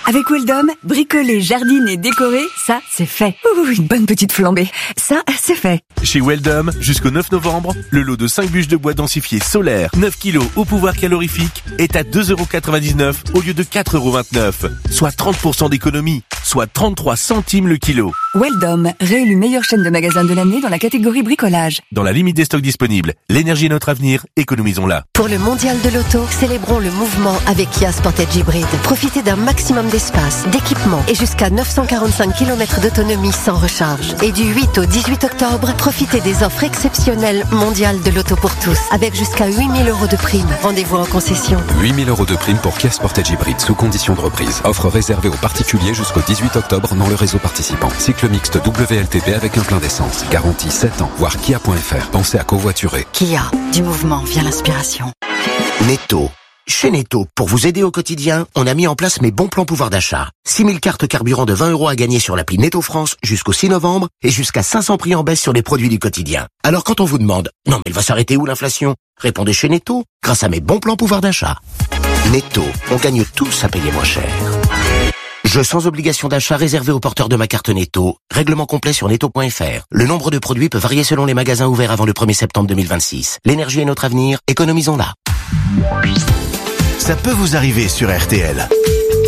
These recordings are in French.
Avec Weldom, bricoler, jardiner, décorer, ça, c'est fait. Ouh, une bonne petite flambée. Ça, c'est fait. Chez Weldom, jusqu'au 9 novembre, le lot de 5 bûches de bois densifiées solaires, 9 kg au pouvoir calorifique, est à 2,99€ au lieu de 4,29€. Soit 30% d'économie, soit 33 centimes le kilo. Weldom, réélu meilleure chaîne de magasins de l'année dans la catégorie bricolage. Dans la limite des stocks disponibles, l'énergie est notre avenir, économisons-la. Pour le mondial de l'auto, célébrons le mouvement avec Kia Sportage Hybrid. Profitez d'un maximum d'espace, d'équipement et jusqu'à 945 km d'autonomie sans recharge. Et du 8 au 18 octobre, profitez des offres exceptionnelles mondiales de l'auto pour tous, avec jusqu'à 8 000 € de prime. Rendez-vous en concession. 8 000 € de prime pour Kia Sportage Hybrid sous condition de reprise. Offre réservée aux particuliers jusqu'au 18 octobre dans le réseau participant. Cycle mixte WLTP avec un plein d'essence. Garantie 7 ans. Voir kia.fr. Pensez à covoiturer. Kia, du mouvement vient l'inspiration. Netto. Chez Netto, pour vous aider au quotidien, on a mis en place mes bons plans pouvoir d'achat. 6000 cartes carburant de 20 € à gagner sur l'appli Netto France jusqu'au 6 novembre et jusqu'à 500 prix en baisse sur les produits du quotidien. Alors quand on vous demande « Non mais elle va s'arrêter où l'inflation ?» Répondez chez Netto, grâce à mes bons plans pouvoir d'achat. Netto, on gagne tous à payer moins cher. Jeu sans obligation d'achat réservé aux porteurs de ma carte Netto. Règlement complet sur netto.fr. Le nombre de produits peut varier selon les magasins ouverts avant le 1er septembre 2026. L'énergie est notre avenir, économisons-la. Ça peut vous arriver sur RTL. Allô ?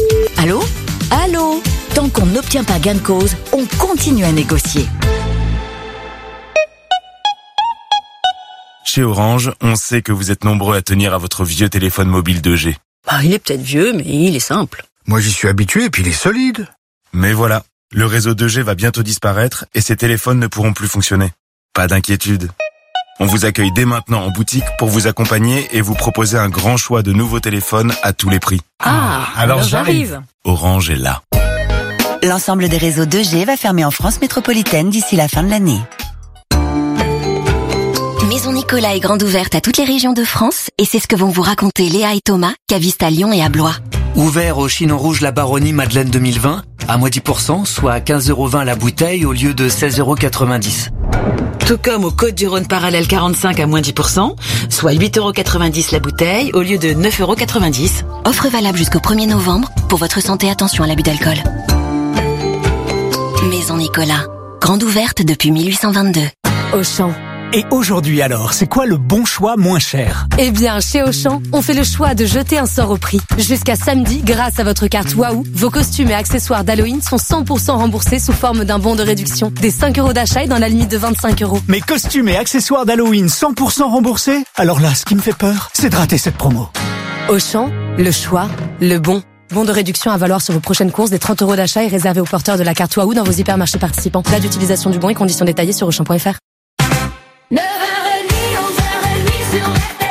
Allô ? Tant qu'on n'obtient pas gain de cause, on continue à négocier. Chez Orange, on sait que vous êtes nombreux à tenir à votre vieux téléphone mobile 2G. Il est peut-être vieux, mais il est simple. Moi, j'y suis habitué et puis il est solide. Mais voilà, le réseau 2G va bientôt disparaître et ces téléphones ne pourront plus fonctionner. Pas d'inquiétude. On vous accueille dès maintenant en boutique pour vous accompagner et vous proposer un grand choix de nouveaux téléphones à tous les prix. Alors j'arrive. Orange est là. L'ensemble des réseaux 2G va fermer en France métropolitaine d'ici la fin de l'année. Maison Nicolas est grande ouverte à toutes les régions de France et c'est ce que vont vous raconter Léa et Thomas, cavistes à Lyon et à Blois. Ouvert au Chinon Rouge La Baronnie Madeleine 2020, à moins 10%, soit 15,20€ la bouteille au lieu de 16,90€. Tout comme au Côte du Rhône Parallèle 45 à moins 10%, soit 8,90€ la bouteille au lieu de 9,90€. Offre valable jusqu'au 1er novembre. Pour votre santé, attention à l'abus d'alcool. Maison Nicolas, grande ouverte depuis 1822. Auchan. Et aujourd'hui alors, c'est quoi le bon choix moins cher ? Eh bien, chez Auchan, on fait le choix de jeter un sort au prix. Jusqu'à samedi, grâce à votre carte Waouh, vos costumes et accessoires d'Halloween sont 100% remboursés sous forme d'un bon de réduction. Des 5 € d'achat et dans la limite de 25 €. Mes costumes et accessoires d'Halloween 100% remboursés ? Alors là, ce qui me fait peur, c'est de rater cette promo. Auchan, le choix, le bon. Bon de réduction à valoir sur vos prochaines courses des 30 € d'achat et réservé aux porteurs de la carte Waouh dans vos hypermarchés participants. Date d'utilisation du bon et conditions détaillées sur auchan.fr. 9h30, 11h30 sur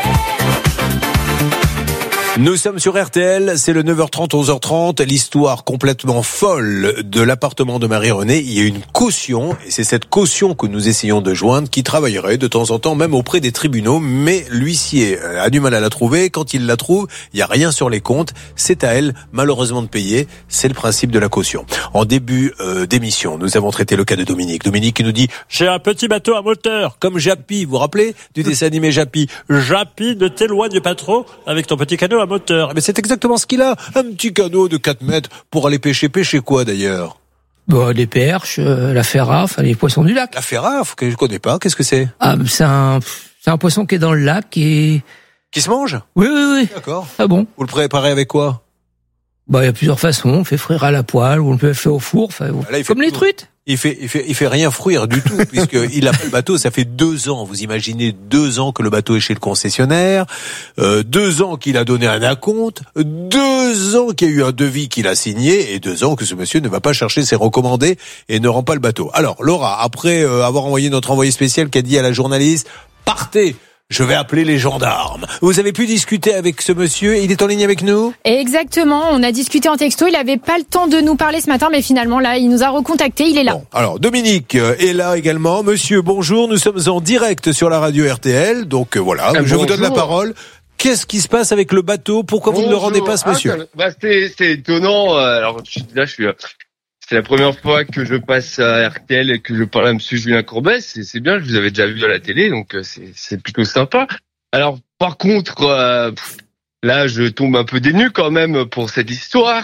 Nous sommes sur RTL, c'est le 9h30, 11h30, l'histoire complètement folle de l'appartement de Marie-Renée. Il y a une caution, et c'est cette caution que nous essayons de joindre, qui travaillerait de temps en temps même auprès des tribunaux, mais l'huissier a du mal à la trouver. Quand il la trouve, il n'y a rien sur les comptes. C'est à elle, malheureusement, de payer. C'est le principe de la caution. En début d'émission, nous avons traité le cas de Dominique. Dominique qui nous dit « J'ai un petit bateau à moteur, comme Jappy. » Vous vous rappelez du dessin animé Jappy ? Jappy, ne t'éloigne pas trop avec ton petit canot à moteur. Mais c'est exactement ce qu'il a. Un petit canot de 4 mètres pour aller pêcher. Pêcher quoi d'ailleurs ? Des perches, la ferraffe, les poissons du lac. La ferraffe, que je connais pas. Qu'est-ce que c'est ? C'est un poisson qui est dans le lac et... Qui se mange ? Oui. D'accord. Ah bon ? Vous le préparez avec quoi ? Il y a plusieurs façons. On fait frire à la poêle ou on peut le faire au four. Là, comme les truites. Il fait rien fruire du tout, puisqu'il a pas le bateau. Ça fait 2 ans. Vous imaginez 2 ans que le bateau est chez le concessionnaire, 2 ans qu'il a donné un acompte, 2 ans qu'il y a eu un devis qu'il a signé, et 2 ans que ce monsieur ne va pas chercher ses recommandés et ne rend pas le bateau. Alors, Laura, après avoir envoyé notre envoyé spécial qui a dit à la journaliste, partez! Je vais appeler les gendarmes. Vous avez pu discuter avec ce monsieur, il est en ligne avec nous ? Exactement, on a discuté en texto, il avait pas le temps de nous parler ce matin, mais finalement là, il nous a recontacté, il est là. Bon, alors Dominique est là également. Monsieur, bonjour, nous sommes en direct sur la radio RTL, donc voilà, je vous donne la parole. Qu'est-ce qui se passe avec le bateau ? Pourquoi vous ne le rendez pas, ce monsieur ? C'est étonnant, alors c'est la première fois que je passe à RTL et que je parle à monsieur Julien Courbet. C'est bien, je vous avais déjà vu à la télé, donc c'est plutôt sympa. Alors, par contre, là, je tombe un peu dénu quand même pour cette histoire.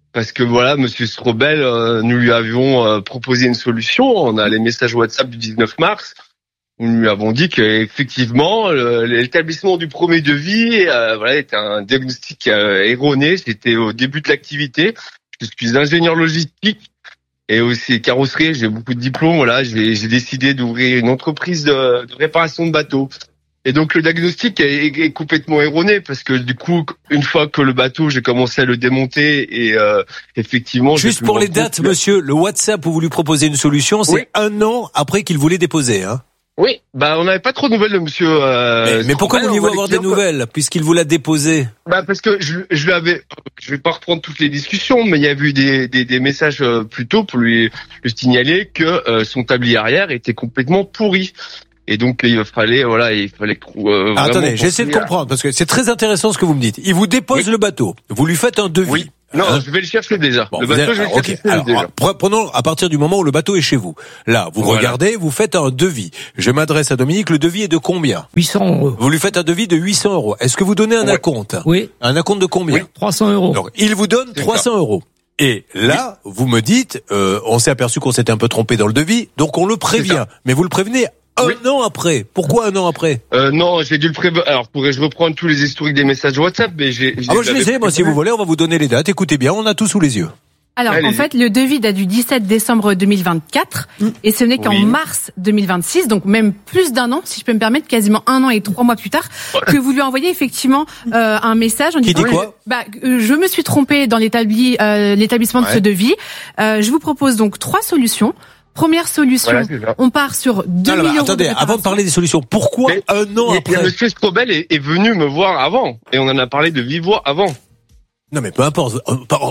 parce que voilà, Monsieur Strobel, nous lui avions proposé une solution. On a les messages WhatsApp du 19 mars. Nous lui avons dit qu'effectivement, l'établissement du premier devis, était un diagnostic erroné. C'était au début de l'activité. Je suis ingénieur logistique et aussi carrosserie. J'ai beaucoup de diplômes. Voilà, j'ai décidé d'ouvrir une entreprise de réparation de bateaux. Et donc le diagnostic est complètement erroné parce que du coup, une fois que le bateau, j'ai commencé à le démonter et effectivement... Juste pour les dates, monsieur, le WhatsApp où vous lui proposez une solution, c'est 1 an après qu'il voulait déposer, hein. Oui, on n'avait pas trop de nouvelles de monsieur. Mais pourquoi vouliez-vous avoir des nouvelles puisqu'il vous l'a déposé? Parce que je vais pas reprendre toutes les discussions, mais il y a eu des messages plus tôt pour lui signaler que son tablier arrière était complètement pourri. Et donc il fallait attendez, j'essaie de comprendre parce que c'est très intéressant ce que vous me dites. Il vous dépose le bateau, vous lui faites un devis. Oui. Non, je vais le chercher déjà. Bon, le bateau, je vais le chercher déjà. Prenons à partir du moment où le bateau est chez vous. Là, vous regardez, vous faites un devis. Je m'adresse à Dominique, le devis est de combien? 800 €. Vous lui faites un devis de 800 €. Est-ce que vous donnez un acompte? Oui. Un acompte de combien? Oui. 300 €. Donc, il vous donne 300 €. Et là, vous me dites, on s'est aperçu qu'on s'était un peu trompé dans le devis, donc on le prévient. Mais vous le prévenez un an après. Pourquoi un an après? Non, j'ai dû le prévoir. Alors, pourrais-je reprendre tous les historiques des messages WhatsApp, mais je les ai, moi, si vous voulez, on va vous donner les dates. Écoutez bien, on a tout sous les yeux. Alors, en fait, le devis date du 17 décembre 2024, et ce n'est qu'en mars 2026, donc même plus d'1 an, si je peux me permettre, quasiment 1 an et 3 mois plus tard, que vous lui envoyez effectivement un message en disant... Qui dit quoi? Je me suis trompé dans l'établissement de ce devis. Je vous propose donc 3 solutions. Première solution, on part sur 2 millions d'euros. Attendez, avant de parler des solutions, pourquoi un an après? Monsieur Strobel est venu me voir avant, et on en a parlé de vive voix avant. Non mais peu importe.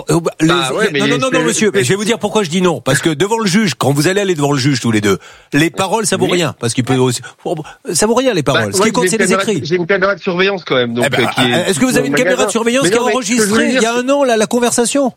Non, monsieur. Je vais vous dire pourquoi je dis non. Parce que devant le juge, quand vous allez aller devant le juge tous les deux, les paroles ça vaut rien. Parce qu'il peut aussi, ça vaut rien les paroles. Ce qui compte c'est les écrits. J'ai une caméra de surveillance quand même. Donc, est-ce que vous avez une caméra de surveillance qui a enregistré il y a 1 an la conversation?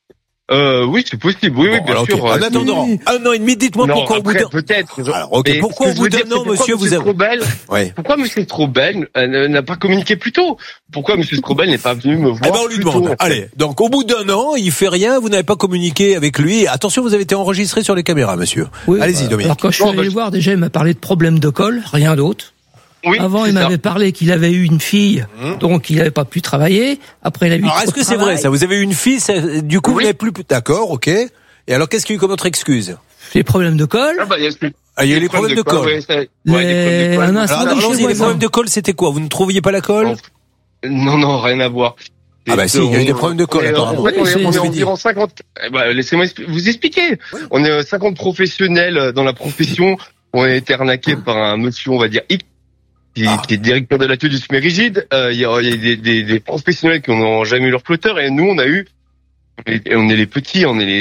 Oui, c'est possible. Oui, bien sûr. En attendant, 1 an et demi, dites-moi pourquoi au bout d'un... Peut-être. Alors, pourquoi au bout d'un an, monsieur, vous avez... Pourquoi monsieur Strobel n'a pas communiqué plus tôt? Pourquoi monsieur Strobel n'est pas venu me voir on lui demande. Allez, donc au bout d'1 an, il fait rien, vous n'avez pas communiqué avec lui. Attention, vous avez été enregistré sur les caméras, monsieur. Oui, allez-y, Dominique. Alors quand je suis allé le voir, déjà, il m'a parlé de problème de colle, rien d'autre. Oui, avant, il m'avait parlé qu'il avait eu une fille, donc il n'avait pas pu travailler. Après, il a eu. Alors, est-ce que c'est vrai, ça? Vous avez eu une fille, du coup, vous n'avez plus. D'accord, ok. Et alors, qu'est-ce qu'il y a eu comme autre excuse? Les problèmes de colle. Il y a eu les problèmes de colle. Allons-y, les problèmes de colle, c'était quoi? Vous ne trouviez pas la colle? Non, rien à voir. Si, il y a eu des problèmes de colle. En fait, on est environ 50. Laissez-moi vous expliquer. On est 50 professionnels dans la profession. On a été arnaqués par un monsieur, on va dire, X, qui est directeur de l'atelier du Smérigide. Il y a des professionnels qui n'ont jamais eu leur flotteur, et nous, on est les petits,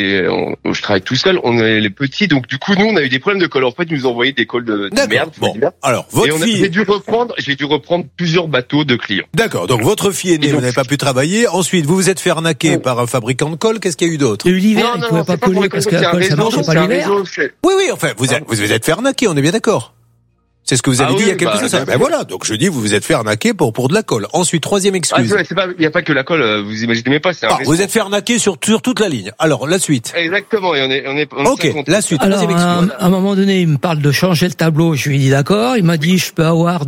je travaille tout seul, on est les petits, donc du coup, nous, on a eu des problèmes de colle. En fait, ils nous ont envoyé des colles de merde. Bon, alors, votre fille... J'ai dû reprendre plusieurs bateaux de clients. D'accord, donc votre fille est née, vous n'avez pas pu travailler. Ensuite, vous vous êtes fait arnaquer par un fabricant de colle. Qu'est-ce qu'il y a eu d'autre? Il y a eu l'hiver, il ne pouvait pas coller parce que la colle, ça marche pas l'hiver. Oui, enfin, vous vous êtes fait arnaquer, on est bien d'accord. C'est ce que vous avez dit il y a quelques instants. Ben voilà, donc je dis vous vous êtes fait arnaquer pour de la colle. Ensuite, troisième excuse. Il n'y a pas que la colle, vous imaginez même pas. Vous êtes fait arnaquer sur toute la ligne. Alors, la suite. Exactement, et on est ok, la suite. Alors, à un moment donné, il me parle de changer le tableau. Je lui ai dit d'accord. Il m'a dit je peux avoir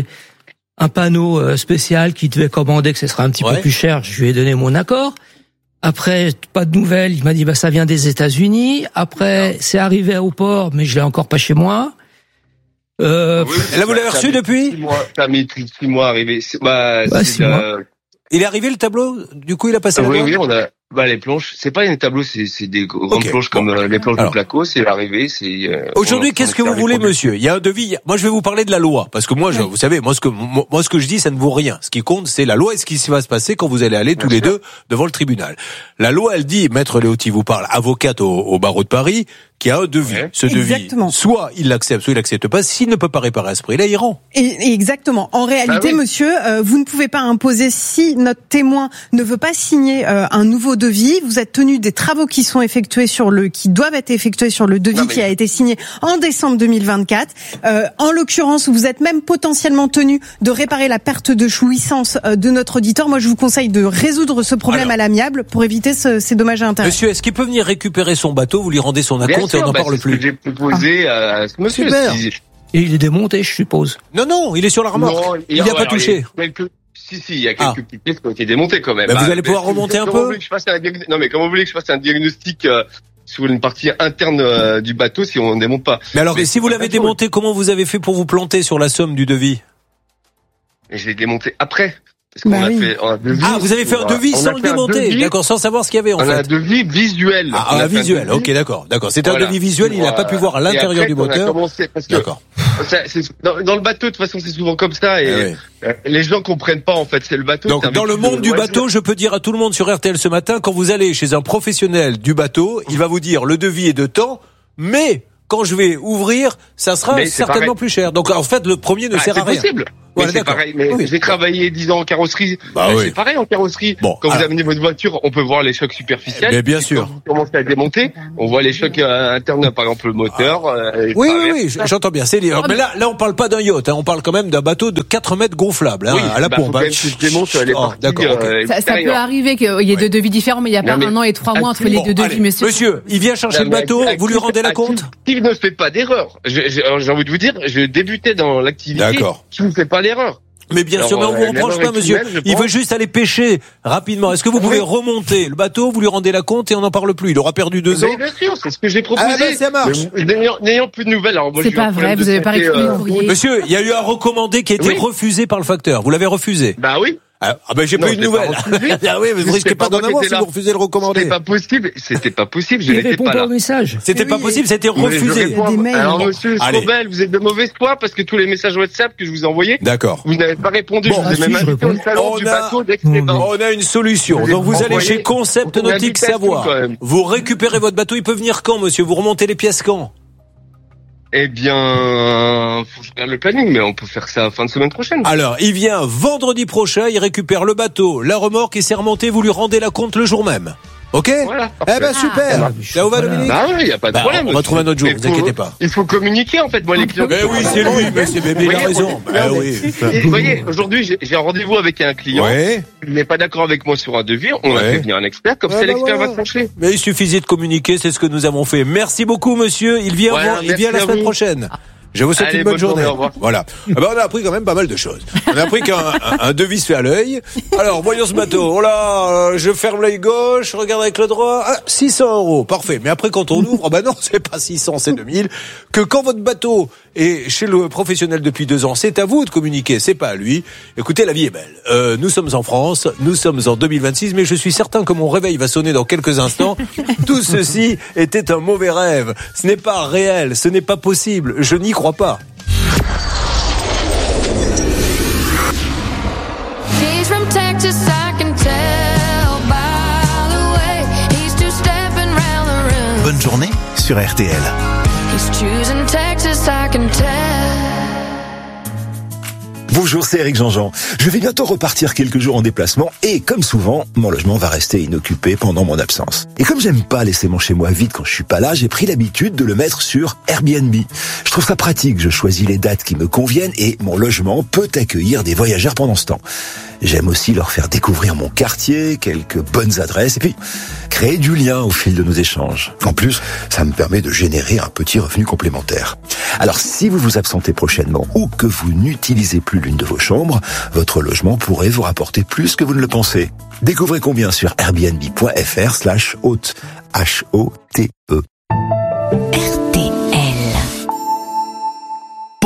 un panneau spécial qui devait commander, que ce sera un petit peu plus cher. Je lui ai donné mon accord. Après, pas de nouvelles. Il m'a dit ça vient des États-Unis. Après, c'est arrivé au port, mais je l'ai encore pas chez moi. Là, vous l'avez reçu depuis? Ça a mis 6 mois à arriver. 6 mois. Il est arrivé le tableau? Du coup, il a passé la douane? Oui, on a, les planches, c'est pas des tableaux, c'est des grandes planches comme les planches de placo, c'est arrivé, Aujourd'hui, qu'est-ce que vous voulez, monsieur? Il y a un devis. Moi, je vais vous parler de la loi. Parce que moi, vous savez, moi, ce que je dis, ça ne vaut rien. Ce qui compte, c'est la loi et ce qui va se passer quand vous allez aller tous les deux devant le tribunal. La loi, elle dit, Maître Léoty vous parle, avocate au barreau de Paris, qui a un devis. Ouais. Ce devis, Exactement. soit il l'accepte, soit il l'accepte pas. S'il ne peut pas réparer à ce prix-là, il rend. Et exactement. En réalité, monsieur, vous ne pouvez pas imposer si notre témoin ne veut pas signer un nouveau devis. Vous êtes tenu des travaux qui doivent être effectués sur le devis qui a été signé en décembre 2024. En l'occurrence, vous êtes même potentiellement tenu de réparer la perte de jouissance de notre auditeur. Moi, je vous conseille de résoudre ce problème à l'amiable pour éviter ces dommages à intérêts. Monsieur, est-ce qu'il peut venir récupérer son bateau, vous lui rendez son acompte et on n'en parle plus? J'ai proposé à ce monsieur. Super. Et il est démonté, je suppose. Non, il est sur la remorque. Non, il n'y a pas touché. Si, il y a quelques petites pièces qui ont été démontées quand même. Vous allez pouvoir remonter un peu? Comment vous voulez que je fasse un diagnostic sur une partie interne du bateau si on ne démonte pas? Mais alors, si vous l'avez démonté, comment vous avez fait pour vous planter sur la somme du devis? Et je l'ai démonté après. Parce qu'on a fait un devis. Ah, vous avez fait un devis sans le démonter, d'accord, sans savoir ce qu'il y avait en fait. On a un devis visuel. Un visuel, ok, d'accord. C'était un devis visuel, il n'a pas pu voir à l'intérieur du moteur. D'accord. Dans le bateau, de toute façon, c'est souvent comme ça et les gens comprennent pas en fait. C'est le bateau. Donc dans le monde du bateau, je peux dire à tout le monde sur RTL ce matin, quand vous allez chez un professionnel du bateau, il va vous dire le devis est de temps, mais quand je vais ouvrir, ça sera certainement plus cher. Donc en fait, le premier ne sert à rien. C'est possible. Mais c'est pareil. Mais j'ai travaillé 10 ans en carrosserie. C'est pareil en carrosserie. Quand vous amenez votre voiture, on peut voir les chocs superficiels. Mais bien sûr. Quand vous commencez à démonter, on voit les chocs internes, par exemple le moteur. Oui, j'entends bien. Mais là, on parle pas d'un yacht. On parle quand même d'un bateau de 4 mètres gonflable à la pompe. D'accord. Ça peut arriver qu'il y ait deux devis différents, mais il n'y a pas 1 an et 3 mois entre les deux devis, monsieur. Monsieur, il vient chercher le bateau, vous lui rendez la compte? Steve ne fait pas d'erreur. J'ai envie de vous dire, je débutais dans l'activité. D'accord. Je ne fais pas d'erreur. Mais bien sûr, mais on vous reproche pas, monsieur. Il veut juste aller pêcher rapidement. Est-ce que vous pouvez remonter le bateau, vous lui rendez la compte et on n'en parle plus? Il aura perdu 2 ans. Bien sûr, c'est ce que j'ai proposé. Ah ben, ça marche. N'ayant plus de nouvelles, alors moi, c'est pas vrai, vous avez pas récupéré le courrier. Monsieur, il y a eu un recommandé qui a été refusé par le facteur. Vous l'avez refusé? Bah oui. Ah ben j'ai pas eu de nouvelles. Ah oui, mais vous risquez pas d'en avoir si vous refusez le recommandé. C'était pas possible, je il n'étais répond pas pas là. au message. C'était pas possible, ça a été refusé. Alors monsieur Strobel, vous êtes de mauvaise foi parce que tous les messages WhatsApp que je vous ai envoyés, vous n'avez pas répondu. Je vous ai même invité au salon du bateau d'Aix-les-Bains. On a une solution. Donc vous allez chez Concept Nautique Savoie. Vous récupérez votre bateau, il peut venir quand, monsieur? Vous remontez les pièces quand? Eh bien, faut que je regarde le planning, mais on peut faire ça fin de semaine prochaine. Alors, il vient vendredi prochain, il récupère le bateau, la remorque et c'est remonté, vous lui rendez la compte le jour même. Ok? Voilà. Eh ben super. Là où va Dominique? Bah oui, y a pas de problème. On va trouver un autre jour, vous inquiétez pas. Il faut communiquer en fait, moi les clients. Mais oui, c'est lui, mais il a raison. Vous voyez, aujourd'hui, j'ai un rendez-vous avec un client. Il n'est pas d'accord avec moi sur un devis. On a fait venir un expert, comme ça l'expert va trancher. Mais il suffisait de communiquer, c'est ce que nous avons fait. Merci beaucoup, monsieur. Il vient la semaine prochaine. Je vous souhaite une bonne journée. Voilà. On a appris quand même pas mal de choses. On a appris qu'un devis se fait à l'œil. Alors, voyons ce bateau. Oh là, je ferme l'œil gauche, je regarde avec le droit. 600 €. Parfait. Mais après, quand on ouvre, non, c'est pas 600, c'est 2000. Que quand votre bateau est chez le professionnel depuis 2 ans, c'est à vous de communiquer, c'est pas à lui. Écoutez, la vie est belle. Nous sommes en France, nous sommes en 2026, mais je suis certain que mon réveil va sonner dans quelques instants. Tout ceci était un mauvais rêve. Ce n'est pas réel, ce n'est pas possible. Je n'y crois pas. Bonne journée sur RTL. Bonjour, c'est Eric Jean-Jean. Je vais bientôt repartir quelques jours en déplacement et, comme souvent, mon logement va rester inoccupé pendant mon absence. Et comme j'aime pas laisser mon chez-moi vide quand je suis pas là, j'ai pris l'habitude de le mettre sur Airbnb. Je trouve ça pratique, je choisis les dates qui me conviennent et mon logement peut accueillir des voyageurs pendant ce temps. J'aime aussi leur faire découvrir mon quartier, quelques bonnes adresses et puis créer du lien au fil de nos échanges. En plus, ça me permet de générer un petit revenu complémentaire. Alors si vous vous absentez prochainement ou que vous n'utilisez plus l'une de vos chambres, votre logement pourrait vous rapporter plus que vous ne le pensez. Découvrez combien sur airbnb.fr/hôte. H-O-T-E. RTL.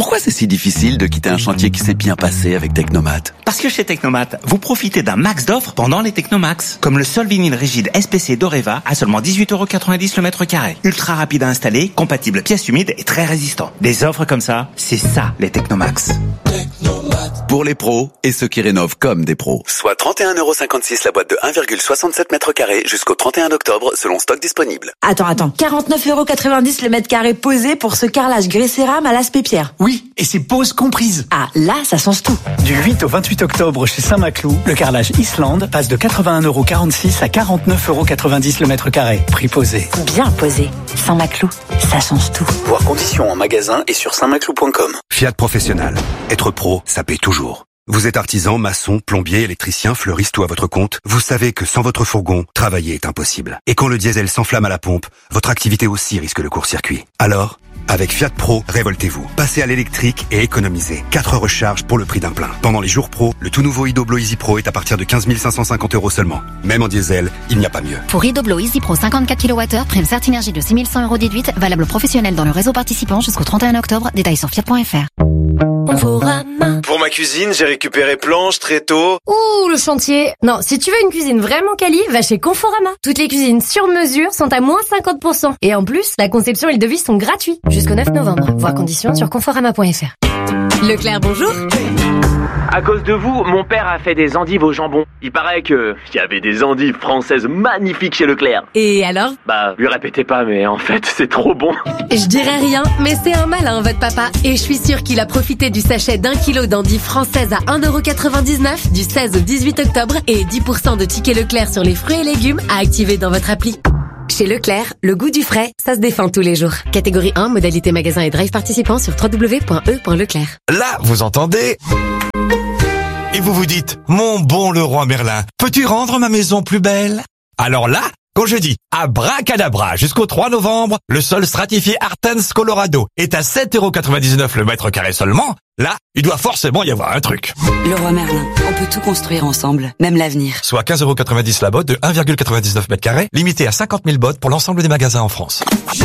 Pourquoi c'est si difficile de quitter un chantier qui s'est bien passé avec Technomat? Parce que chez Technomat, vous profitez d'un max d'offres pendant les Technomax. Comme le sol vinyle rigide SPC d'Oreva à seulement 18,90€ le mètre carré. Ultra rapide à installer, compatible pièces humides et très résistant. Des offres comme ça, c'est ça les Technomax. Pour les pros et ceux qui rénovent comme des pros. Soit 31,56€ la boîte de 1,67 mètres carrés jusqu'au 31 octobre selon stock disponible. Attends, 49,90€ le mètre carré posé pour ce carrelage grès-cérame à l'aspect pierre. Oui, et c'est pose comprise. Ah, là, ça change tout. Du 8 au 28 octobre chez Saint-Maclou, le carrelage Islande passe de 81,46€ à 49,90€ le mètre carré. Prix posé. Bien posé. Saint-Maclou, ça change tout. Voir conditions en magasin et sur saintmaclou.com. Fiat Professionnel. Être pro, ça paye toujours. Vous êtes artisan, maçon, plombier, électricien, fleuriste ou à votre compte, vous savez que sans votre fourgon, travailler est impossible. Et quand le diesel s'enflamme à la pompe, votre activité aussi risque le court-circuit. Alors, avec Fiat Pro, révoltez-vous. Passez à l'électrique et économisez. 4 recharges pour le prix d'un plein. Pendant les jours pro, le tout nouveau Idoblo Easy Pro est à partir de 15 550€ seulement. Même en diesel, il n'y a pas mieux. Pour Idoblo Easy Pro 54 kWh, prime Certinergie de 6 100€ déduite, valable professionnel dans le réseau participant jusqu'au 31 octobre. Détails sur fiat.fr. Pour ma cuisine, j'ai récupéré planches, tréteaux. Ouh, le chantier. Non, si tu veux une cuisine vraiment quali, va chez Conforama. Toutes les cuisines sur mesure sont à moins 50%. Et en plus, la conception et le devis sont gratuits. Jusqu'au 9 novembre. Voir conditions sur conforama.fr. Leclerc, bonjour. À cause de vous, mon père a fait des endives au jambon. Il paraît qu'il y avait des endives françaises magnifiques chez Leclerc. Et alors? Lui répétez pas, mais en fait, c'est trop bon. Je dirais rien, mais c'est un malin, votre papa. Et je suis sûre qu'il a profité du sachet d'1 kilo d'endives françaises à 1,99€ du 16 au 18 octobre et 10% de tickets Leclerc sur les fruits et légumes à activer dans votre appli. Chez Leclerc, le goût du frais, ça se défend tous les jours. Catégorie 1, modalité magasin et drive participant sur www.e.leclerc. Là, vous entendez? Et vous vous dites, mon bon Leroy Merlin, peux-tu rendre ma maison plus belle? Alors là, quand je dis abracadabra jusqu'au 3 novembre, le sol stratifié Artens Colorado est à 7,99€ le mètre carré seulement, là, il doit forcément y avoir un truc. Leroy Merlin, on peut tout construire ensemble, même l'avenir. Soit 15,90€ la botte de 1,99 mètre carré, limité à 50 000 bottes pour l'ensemble des magasins en France.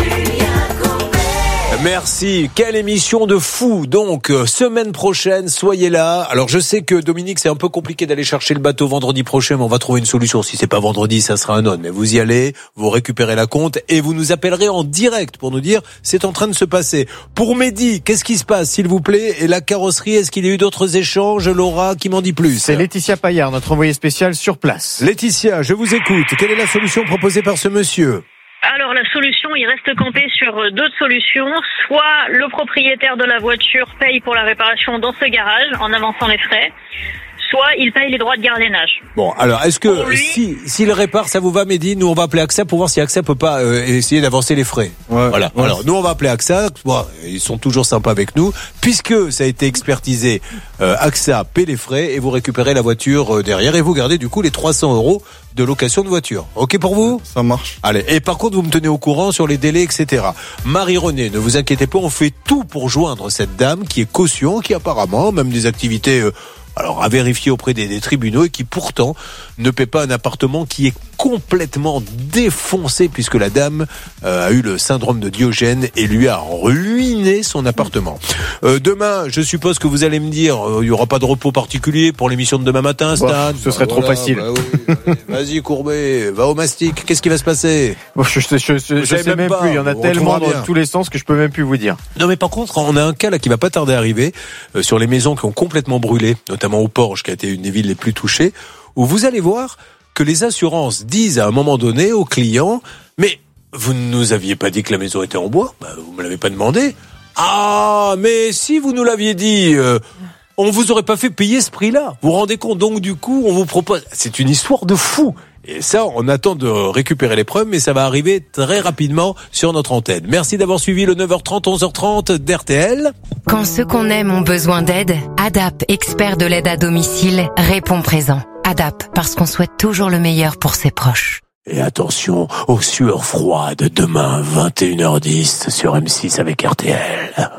Merci, quelle émission de fou. Donc, semaine prochaine, soyez là. Alors, je sais que Dominique, c'est un peu compliqué d'aller chercher le bateau vendredi prochain, mais on va trouver une solution. Si c'est pas vendredi, ça sera un autre. Mais vous y allez, vous récupérez la compte et vous nous appellerez en direct pour nous dire c'est en train de se passer. Pour Mehdi, qu'est-ce qui se passe, s'il vous plaît? Et la carrosserie, est-ce qu'il y a eu d'autres échanges? Laura, qui m'en dit plus? C'est Laetitia Paillard, notre envoyée spéciale sur place. Laetitia, je vous écoute. Quelle est la solution proposée par ce monsieur? Alors la solution, il reste campé sur deux solutions. Soit le propriétaire de la voiture paye pour la réparation dans ce garage en avançant les frais, soit il paye les droits de gardiennage. Bon, alors est-ce que s'il répare, ça vous va, Mehdi? Nous on va appeler AXA pour voir si AXA peut pas essayer d'avancer les frais. Ouais, voilà. Ouais. Alors nous on va appeler AXA. Bon, ils sont toujours sympas avec nous puisque ça a été expertisé. AXA paie les frais et vous récupérez la voiture derrière et vous gardez du coup les 300€ de location de voiture. Ok pour vous? Ça marche. Allez. Et par contre vous me tenez au courant sur les délais, etc. Marie-Renée, ne vous inquiétez pas, on fait tout pour joindre cette dame qui est caution, qui apparemment même des activités alors à vérifier auprès des tribunaux et qui pourtant ne paie pas un appartement qui est complètement défoncé puisque la dame a eu le syndrome de Diogène et lui a ruiné son appartement. Demain, je suppose que vous allez me dire il y aura pas de repos particulier pour l'émission de demain matin, Stan. Ce serait trop facile. Bah oui, allez, vas-y Courbet, va au mastic. Qu'est-ce qui va se passer? Je sais même plus. Il y en a tellement dans tous les sens que je peux même plus vous dire. Non mais par contre, on a un cas là qui va pas tarder à arriver sur les maisons qui ont complètement brûlé, notamment au Porche, qui a été une des villes les plus touchées, où vous allez voir que les assurances disent à un moment donné aux clients « Mais vous ne nous aviez pas dit que la maison était en bois ? Vous me l'avez pas demandé. Ah, mais si vous nous l'aviez dit, on vous aurait pas fait payer ce prix-là. Vous vous rendez compte ? Donc du coup, on vous propose... » C'est une histoire de fou. Et ça, on attend de récupérer les preuves, mais ça va arriver très rapidement sur notre antenne. Merci d'avoir suivi le 9h30, 11h30 d'RTL. Quand ceux qu'on aime ont besoin d'aide, ADAP, expert de l'aide à domicile, répond présent. ADAP, parce qu'on souhaite toujours le meilleur pour ses proches. Et attention aux sueurs froides demain, 21h10 sur M6 avec RTL.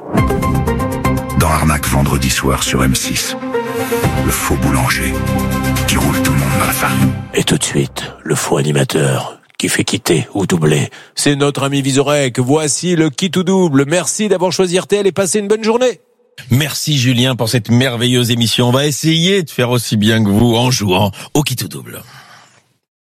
Dans Arnaque vendredi soir sur M6, le faux boulanger qui roule tout le monde dans la farine. Et tout de suite, le faux animateur qui fait quitter ou doubler. C'est notre ami Vizorek. Voici le quitte ou double. Merci d'avoir choisi RTL et passez une bonne journée. Merci Julien pour cette merveilleuse émission. On va essayer de faire aussi bien que vous en jouant au qui tout double.